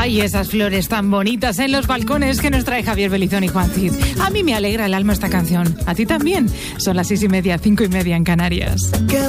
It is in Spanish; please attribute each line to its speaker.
Speaker 1: Ay, esas flores tan bonitas en los balcones que nos trae Javier Belizón y Juan Cid. A mí me alegra el alma esta canción. ¿A ti también? Son las 6:30, 5:30 en Canarias.